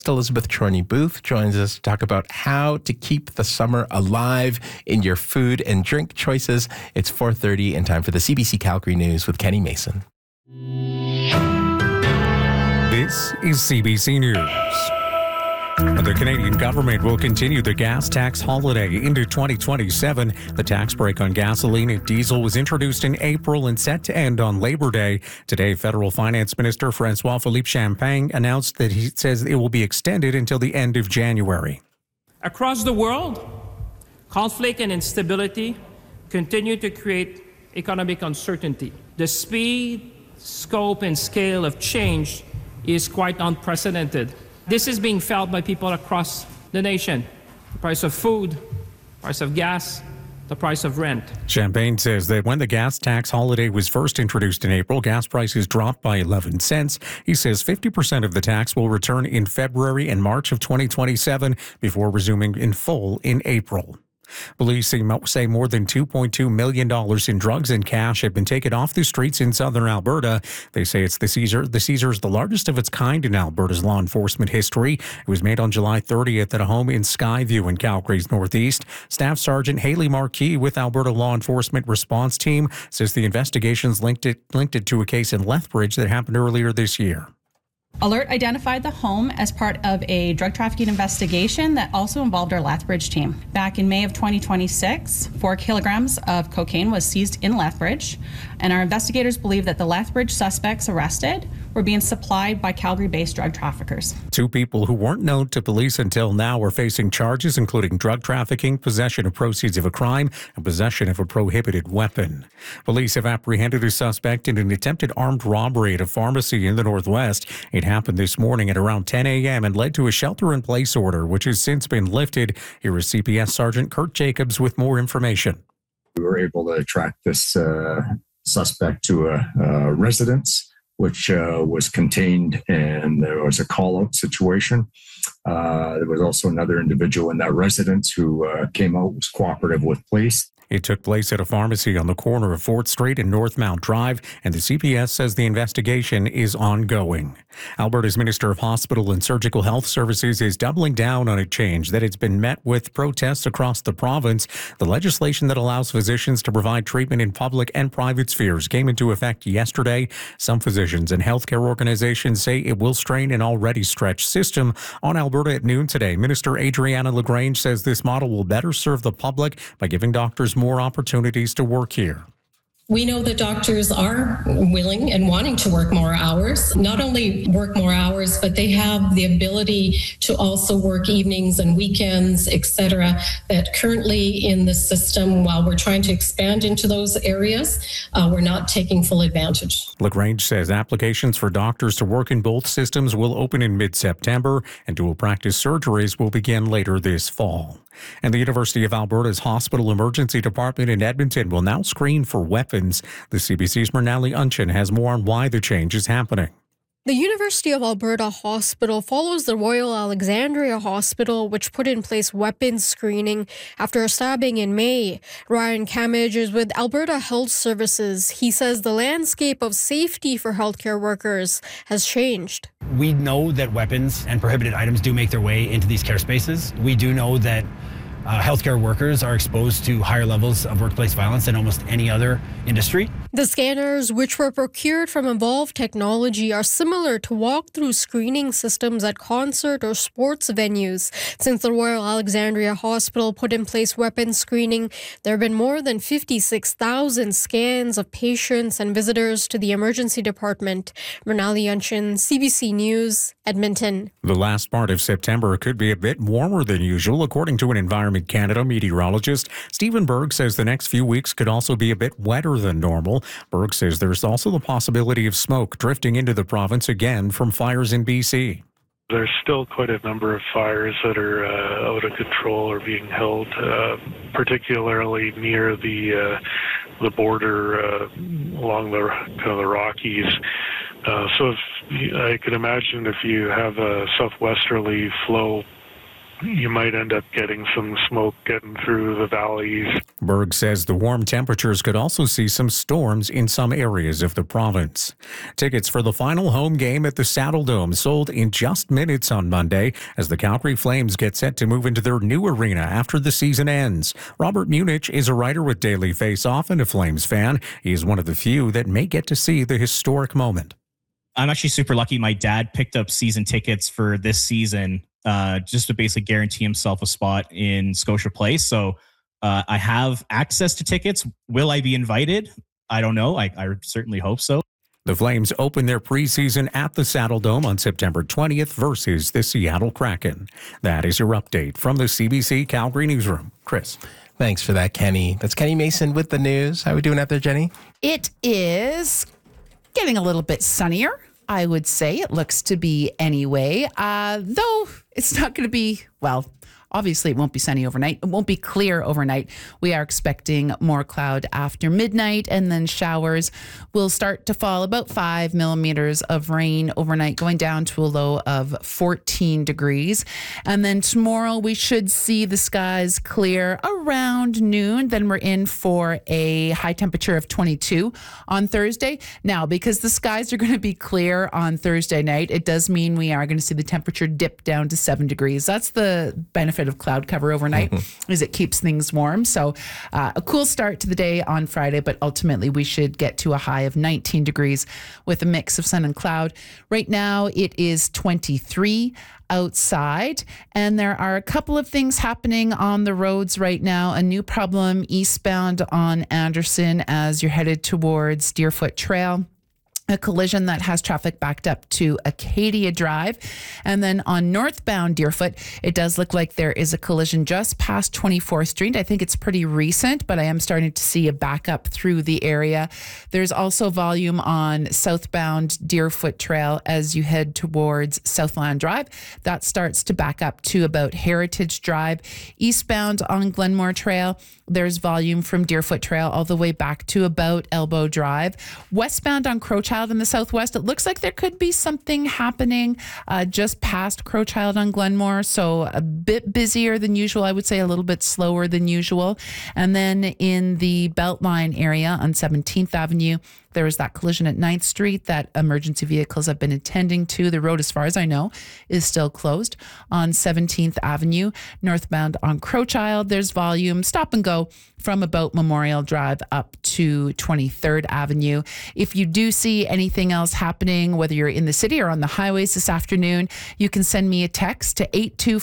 Elizabeth Chorney Booth joins us to talk about how to keep the summer alive in your food and drink choices. It's 4:30 and time for the CBC Calgary News with Kenny Mason. This is CBC News. The Canadian government will continue the gas tax holiday into 2027. The tax break on gasoline and diesel was introduced in April and set to end on Labor Day. Today, Federal Finance Minister François-Philippe Champagne announced that he says it will be extended until the end of January. Across the world, conflict and instability continue to create economic uncertainty. The speed, scope, and scale of change is quite unprecedented. This is being felt by people across the nation. The price of food, the price of gas, the price of rent. Champagne says that when the gas tax holiday was first introduced in April, gas prices dropped by 11 cents. He says 50% of the tax will return in February and March of 2027 before resuming in full in April. Police say more than $2.2 million in drugs and cash have been taken off the streets in southern Alberta. They say it's the seizure is the largest of its kind in Alberta's law enforcement history. It was made on July 30th at a home in Skyview in Calgary's northeast. Staff Sergeant Haley Marquis with Alberta Law Enforcement Response Team says the investigations linked it to a case in Lethbridge that happened earlier this year. Alert identified the home as part of a drug trafficking investigation that also involved our Lethbridge team. Back in May of 2026, 4 kilograms of cocaine was seized in Lethbridge, and our investigators believe that the Lethbridge suspects arrested were being supplied by Calgary-based drug traffickers. 2 people who weren't known to police until now are facing charges including drug trafficking, possession of proceeds of a crime, and possession of a prohibited weapon. Police have apprehended a suspect in an attempted armed robbery at a pharmacy in the Northwest. It happened this morning at around 10 a.m. and led to a shelter-in-place order, which has since been lifted. Here is CPS Sergeant Kurt Jacobs with more information. We were able to track this suspect to a residence, which was contained, and there was a call-out situation. There was also another individual in that residence who came out, was cooperative with police. It took place at a pharmacy on the corner of 4th Street and Northmount Drive, and the CPS says the investigation is ongoing. Alberta's Minister of Hospital and Surgical Health Services is doubling down on a change that has been met with protests across the province. The legislation that allows physicians to provide treatment in public and private spheres came into effect yesterday. Some physicians and healthcare organizations say it will strain an already stretched system. On Alberta at noon today, Minister Adriana LaGrange says this model will better serve the public by giving doctors more opportunities to work here. We know that doctors are willing and wanting to work more hours, not only work more hours, but they have the ability to also work evenings and weekends, etc. That currently in the system, while we're trying to expand into those areas, we're not taking full advantage. LaGrange says applications for doctors to work in both systems will open in mid-September, and dual practice surgeries will begin later this fall. And the University of Alberta's Hospital Emergency Department in Edmonton will now screen for weapons. The CBC's Mernali Unchin has more on why the change is happening. The University of Alberta Hospital follows the Royal Alexandria Hospital, which put in place weapons screening after a stabbing in May. Ryan Camage is with Alberta Health Services. He says the landscape of safety for healthcare workers has changed. We know that weapons and prohibited items do make their way into these care spaces. We do know that healthcare workers are exposed to higher levels of workplace violence than almost any other industry. The scanners, which were procured from Evolve Technology, are similar to walk-through screening systems at concert or sports venues. Since the Royal Alexandria Hospital put in place weapons screening, there have been more than 56,000 scans of patients and visitors to the emergency department. Mernali Unchin, CBC News, Edmonton. The last part of September could be a bit warmer than usual, according to an Environment Canada meteorologist. Stephen Berg says the next few weeks could also be a bit wetter than normal. Berg says there's also the possibility of smoke drifting into the province again from fires in BC. There's still quite a number of fires that are out of control or being held, particularly near the border along the kind of the Rockies. So I could imagine if you have a southwesterly flow you might end up getting some smoke getting through the valleys. Berg says the warm temperatures could also see some storms in some areas of the province. Tickets for the final home game at the Saddle Dome sold in just minutes on Monday as the Calgary Flames get set to move into their new arena after the season ends. Robert Munich is a writer with Daily Face-Off and a Flames fan. He is one of the few that may get to see the historic moment. I'm actually super lucky. My dad picked up season tickets for this season just to basically guarantee himself a spot in Scotia Place. So I have access to tickets. Will I be invited? I don't know. I certainly hope so. The Flames open their preseason at the Saddle Dome on September 20th versus the Seattle Kraken. That is your update from the CBC Calgary Newsroom. Chris. Thanks for that, Kenny. That's Kenny Mason with the news. How are we doing out there, Jenny? It is getting a little bit sunnier, I would say. It looks to be anyway, though it's not going to be, well, obviously it won't be sunny overnight. It won't be clear overnight. We are expecting more cloud after midnight, and then showers will start to fall, about 5 millimeters of rain overnight, going down to a low of 14 degrees. And then tomorrow we should see the skies clear around noon. Then we're in for a high temperature of 22 on Thursday. Now, because the skies are going to be clear on Thursday night, it does mean we are going to see the temperature dip down to 7 degrees. That's the benefit of cloud cover overnight, is it keeps things warm. So a cool start to the day on Friday, but ultimately we should get to a high of 19 degrees with a mix of sun and cloud. Right now it is 23 outside, and there are a couple of things happening on the roads right now. A new problem eastbound on Anderson as you're headed towards Deerfoot Trail. A collision that has traffic backed up to Acadia Drive. And then on northbound Deerfoot, it does look like there is a collision just past 24th Street. I think it's pretty recent, but I am starting to see a backup through the area. There's also volume on southbound Deerfoot Trail as you head towards Southland Drive. That starts to back up to about Heritage Drive. Eastbound on Glenmore Trail, there's volume from Deerfoot Trail all the way back to about Elbow Drive. Westbound on Crowchild in the southwest, it looks like there could be something happening just past Crowchild on Glenmore. So a bit busier than usual, I would say a little bit slower than usual. And then in the Beltline area on 17th Avenue, there was that collision at 9th Street that emergency vehicles have been attending to. The road, as far as I know, is still closed on 17th Avenue. Northbound on Crowchild, there's volume, stop and go from about Memorial Drive up to 23rd Avenue. If you do see anything else happening, whether you're in the city or on the highways this afternoon, you can send me a text to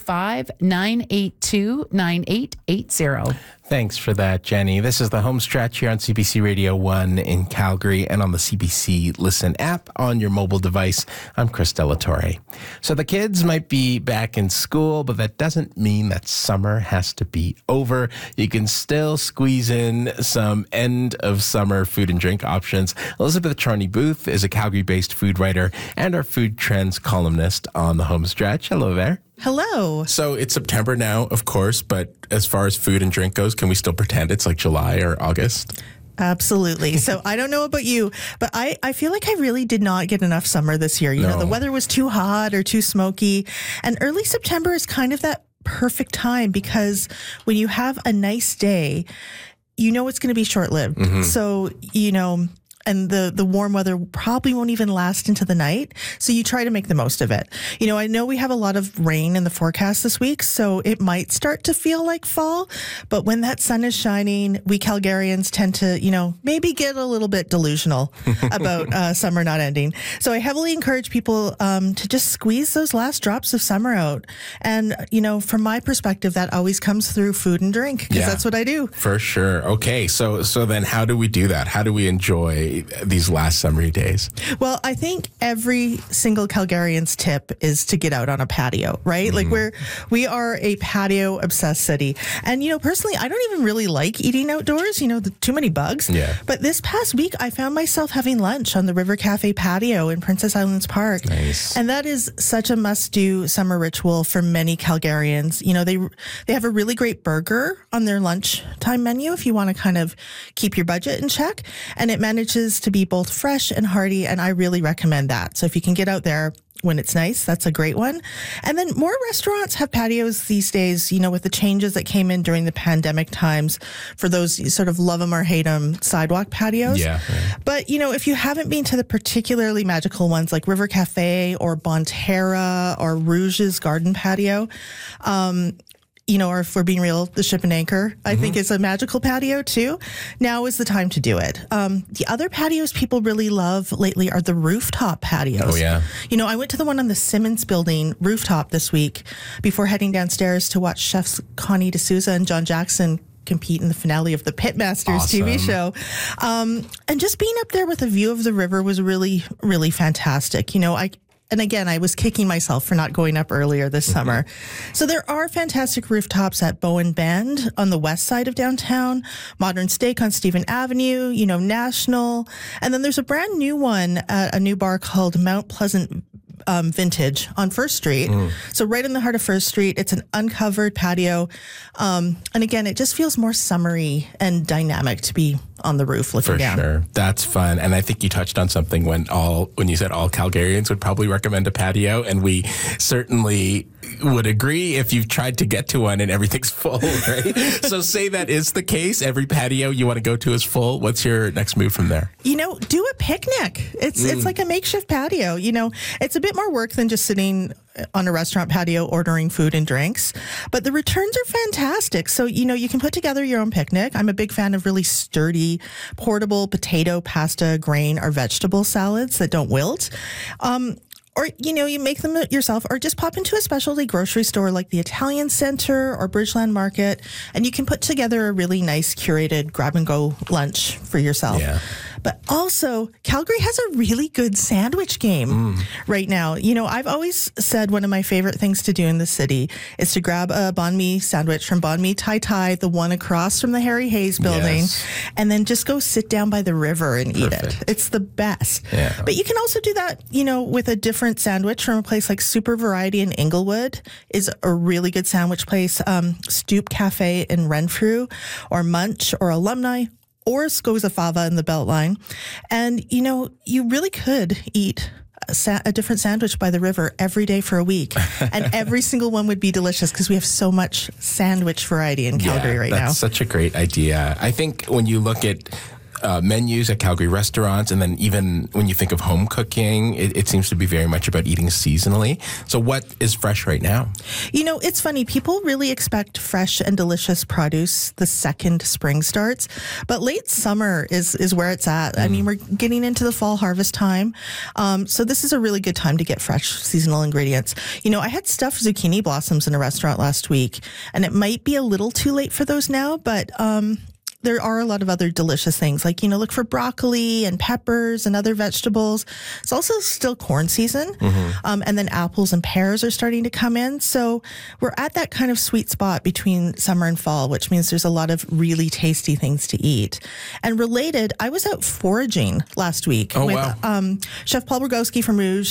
825-982-9880. Thanks for that, Jenny. This is the home stretch here on CBC Radio 1 in Calgary and on the CBC Listen app on your mobile device. I'm Chris Delatorre. So the kids might be back in school, but that doesn't mean that summer has to be over. You can still squeeze in some end of summer food and drink options. Elizabeth Charney Booth is a Calgary-based food writer and our food trends columnist on the home stretch. Hello there. Hello. So it's September now, of course, but as far as food and drink goes, can we still pretend it's like July or August? Absolutely. So I don't know about you, but I feel like I really did not get enough summer this year. You know, the weather was too hot or too smoky, and early September is kind of that perfect time because when you have a nice day, you know it's going to be short-lived. Mm-hmm. So, you know, and the warm weather probably won't even last into the night. So you try to make the most of it. You know, I know we have a lot of rain in the forecast this week, so it might start to feel like fall. But when that sun is shining, we Calgarians tend to, you know, maybe get a little bit delusional about summer not ending. So I heavily encourage people to just squeeze those last drops of summer out. And, you know, from my perspective, that always comes through food and drink because that's what I do. For sure. Okay. So then how do we do that? How do we enjoy these last summery days? Well, I think every single Calgarian's tip is to get out on a patio, right? Mm-hmm. Like we are a patio obsessed city. And, you know, personally, I don't even really like eating outdoors, you know, too many bugs. Yeah. But this past week, I found myself having lunch on the River Cafe patio in Princess Islands Park. Nice. And that is such a must-do summer ritual for many Calgarians. You know, they have a really great burger on their lunchtime menu if you want to kind of keep your budget in check. And it manages promises to be both fresh and hearty, and I really recommend that. So if you can get out there when it's nice, that's a great one. And then more restaurants have patios these days, with the changes that came in during the pandemic times for those sort of love them or hate them sidewalk patios. Yeah. But, if you haven't been to the particularly magical ones like River Cafe or Bonterra or Rouge's Garden Patio, or if we're being real, the Ship and Anchor, I think is a magical patio too. Now is the time to do it. The other patios people really love lately are the rooftop patios. Oh, yeah. I went to the one on the Simmons Building rooftop this week before heading downstairs to watch chefs Connie D'Souza and John Jackson compete in the finale of the Pitmasters TV show. And just being up there with a view of the river was really, really fantastic. And again, I was kicking myself for not going up earlier this summer. So there are fantastic rooftops at Bowen Bend on the west side of downtown, Modern Steak on Stephen Avenue, National. And then there's a brand new one at a new bar called Mount Pleasant Vintage on First Street. So right in the heart of First Street, it's an uncovered patio. And again, it just feels more summery and dynamic to be on the roof looking down. For sure. That's fun. And I think you touched on something when you said all Calgarians would probably recommend a patio. And we certainly would agree if you've tried to get to one and everything's full, right? So say that is the case. Every patio you want to go to is full. What's your next move from there? Do a picnic. It's like a makeshift patio. It's a bit more work than just sitting on a restaurant patio ordering food and drinks, but the returns are fantastic. So, you can put together your own picnic. I'm a big fan of really sturdy, portable potato, pasta, grain, or vegetable salads that don't wilt. Or, you make them yourself, or just pop into a specialty grocery store like the Italian Center or Bridgeland Market, and you can put together a really nice curated grab-and-go lunch for yourself. Yeah. But also, Calgary has a really good sandwich game right now. I've always said one of my favorite things to do in the city is to grab a banh mi sandwich from Banh Mi Thai Thai, the one across from the Harry Hayes building, and then just go sit down by the river and eat it. It's the best. Yeah. But you can also do that, with a different sandwich from a place like Super Variety in Inglewood is a really good sandwich place. Stoop Cafe in Renfrew, or Munch, or Alumni, or Scosa Fava in the Beltline. And, you really could eat a different sandwich by the river every day for a week. And every single one would be delicious because we have so much sandwich variety in Calgary right now. That's such a great idea. I think when you look at menus at Calgary restaurants, and then even when you think of home cooking, it seems to be very much about eating seasonally. So what is fresh right now? It's funny. People really expect fresh and delicious produce the second spring starts, but late summer is where it's at. I mean, we're getting into the fall harvest time. So this is a really good time to get fresh seasonal ingredients. I had stuffed zucchini blossoms in a restaurant last week, and it might be a little too late for those now, but there are a lot of other delicious things like, look for broccoli and peppers and other vegetables. It's also still corn season. And then apples and pears are starting to come in. So we're at that kind of sweet spot between summer and fall, which means there's a lot of really tasty things to eat. And related, I was out foraging last week with Chef Paul Rogowski from Rouge.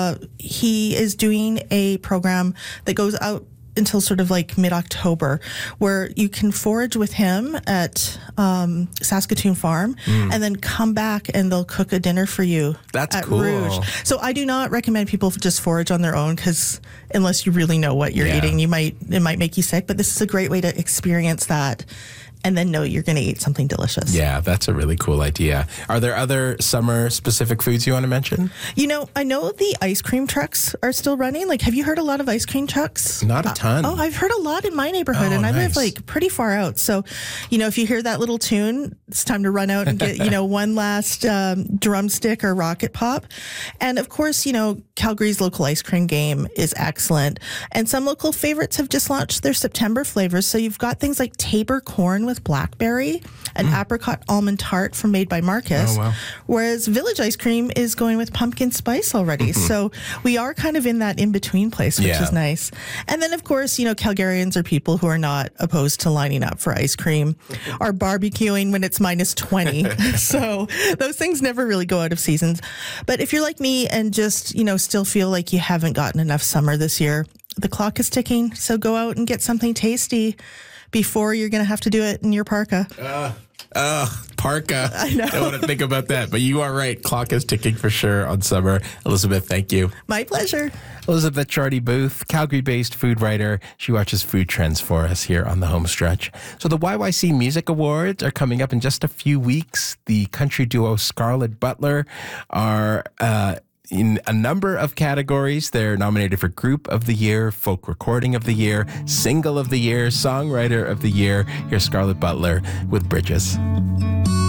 He is doing a program that goes out until sort of like mid-October, where you can forage with him at Saskatoon Farm and then come back and they'll cook a dinner for you. That's at cool. Rouge. So I do not recommend people just forage on their own, because unless you really know what you're eating, it might make you sick. But this is a great way to experience that and then know you're going to eat something delicious. Yeah, that's a really cool idea. Are there other summer-specific foods you want to mention? I know the ice cream trucks are still running. Like, have you heard a lot of ice cream trucks? Not a ton. I've heard a lot in my neighborhood, and I live like pretty far out. So, if you hear that little tune, it's time to run out and get, one last drumstick or rocket pop. And of course, Calgary's local ice cream game is excellent. And some local favorites have just launched their September flavors. So you've got things like Tabor corn with blackberry, an apricot almond tart from Made by Marcus, whereas Village Ice Cream is going with pumpkin spice already. So we are kind of in that in-between place, which is nice. And then, of course, Calgarians are people who are not opposed to lining up for ice cream or barbecuing when it's minus 20. So those things never really go out of seasons. But if you're like me and just, still feel like you haven't gotten enough summer this year, the clock is ticking. So go out and get something tasty. before you're going to have to do it in your parka. Parka. I know. Don't want to think about that, but you are right. Clock is ticking for sure on summer. Elizabeth, thank you. My pleasure. Elizabeth Chardy Booth, Calgary-based food writer. She watches food trends for us here on the home stretch. So the YYC Music Awards are coming up in just a few weeks. The country duo Scarlett Butler are in a number of categories. They're nominated for Group of the Year, Folk Recording of the Year, Single of the Year, Songwriter of the Year. Here's Scarlett Butler with Bridges.